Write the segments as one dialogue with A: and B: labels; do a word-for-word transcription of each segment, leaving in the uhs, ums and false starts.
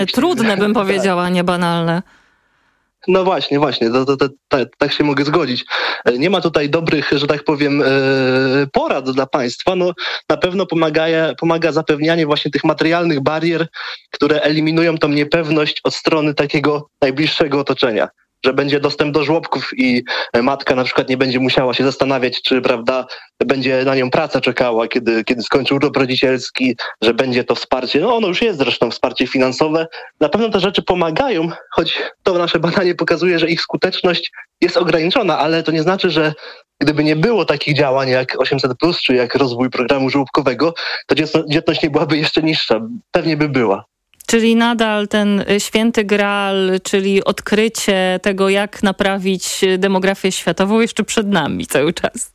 A: Trudne bym powiedziała, nie banalne.
B: No właśnie, właśnie, to, to, to, to, tak się mogę zgodzić. Nie ma tutaj dobrych, że tak powiem, porad dla państwa. No, na pewno pomaga, pomaga zapewnianie właśnie tych materialnych barier, które eliminują tą niepewność od strony takiego najbliższego otoczenia. Że będzie dostęp do żłobków i matka na przykład nie będzie musiała się zastanawiać, czy, prawda, będzie na nią praca czekała, kiedy, kiedy skończy urlop rodzicielski, że będzie to wsparcie. No ono już jest zresztą wsparcie finansowe. Na pewno te rzeczy pomagają, choć to nasze badanie pokazuje, że ich skuteczność jest ograniczona, ale to nie znaczy, że gdyby nie było takich działań jak osiemset plus, czy jak rozwój programu żłobkowego, to dzietność nie byłaby jeszcze niższa. Pewnie by była.
A: Czyli nadal ten święty graal, czyli odkrycie tego, jak naprawić demografię światową, jeszcze przed nami cały czas.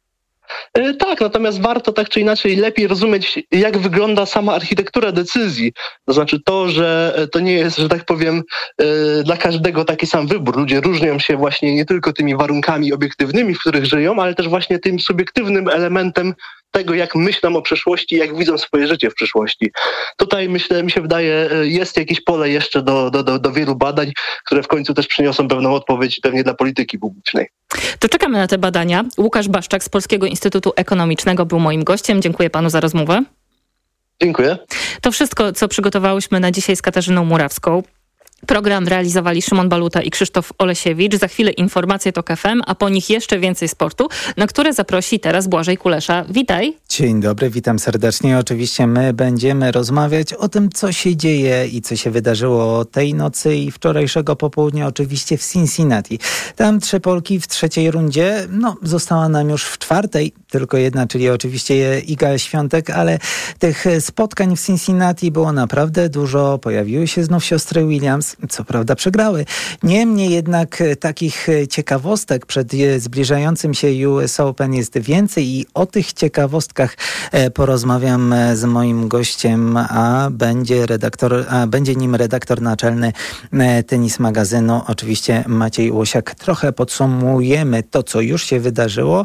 B: Tak, natomiast warto tak czy inaczej lepiej rozumieć, jak wygląda sama architektura decyzji. To znaczy to, że to nie jest, że tak powiem, dla każdego taki sam wybór. Ludzie różnią się właśnie nie tylko tymi warunkami obiektywnymi, w których żyją, ale też właśnie tym subiektywnym elementem tego, jak myślą o przyszłości, jak widzą swoje życie w przyszłości. Tutaj, myślę, mi się wydaje, jest jakieś pole jeszcze do, do, do, do wielu badań, które w końcu też przyniosą pewną odpowiedź pewnie dla polityki publicznej.
A: To czekamy na te badania. Łukasz Baszczak z Polskiego Instytutu Ekonomicznego był moim gościem. Dziękuję panu za rozmowę.
B: Dziękuję.
A: To wszystko, co przygotowałyśmy na dzisiaj z Katarzyną Murawską. Program realizowali Szymon Baluta i Krzysztof Olesiewicz. Za chwilę informacje TOK F M, a po nich jeszcze więcej sportu, na które zaprosi teraz Błażej Kulesza. Witaj.
C: Dzień dobry, witam serdecznie. Oczywiście my będziemy rozmawiać o tym, co się dzieje i co się wydarzyło tej nocy i wczorajszego popołudnia, oczywiście w Cincinnati. Tam trzy Polki w trzeciej rundzie, no została nam już w czwartej, tylko jedna, czyli oczywiście Iga Świątek, ale tych spotkań w Cincinnati było naprawdę dużo. Pojawiły się znów siostry Williams. Co prawda przegrały. Niemniej jednak takich ciekawostek przed zbliżającym się U S Open jest więcej i o tych ciekawostkach porozmawiam z moim gościem, a będzie redaktor, a będzie nim redaktor naczelny Tenis Magazynu, oczywiście Maciej Łosiak. Trochę podsumujemy to, co już się wydarzyło,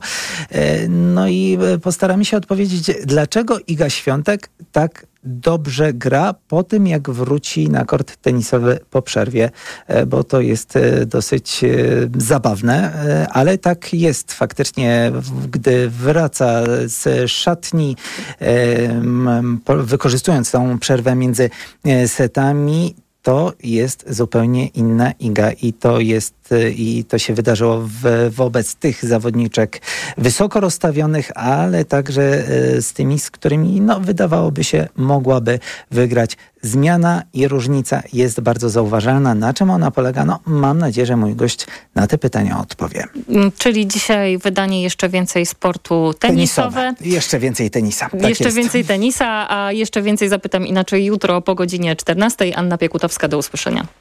C: no i postaramy się odpowiedzieć, dlaczego Iga Świątek tak dobrze gra po tym, jak wróci na kort tenisowy po przerwie, bo to jest dosyć zabawne, ale tak jest faktycznie, gdy wraca z szatni, wykorzystując tą przerwę między setami, to jest zupełnie inna Iga i to jest i to się wydarzyło w, wobec tych zawodniczek wysoko rozstawionych, ale także z tymi, z którymi no, wydawałoby się mogłaby wygrać. Zmiana i różnica jest bardzo zauważalna. Na czym ona polega? No, mam nadzieję, że mój gość na te pytania odpowie.
A: Czyli dzisiaj wydanie jeszcze więcej sportu tenisowe.
C: tenisowe. Jeszcze więcej tenisa. Tak
A: jeszcze
C: jest.
A: więcej tenisa, a jeszcze więcej zapytam inaczej jutro po godzinie czternastej. Anna Piekutowska, do usłyszenia.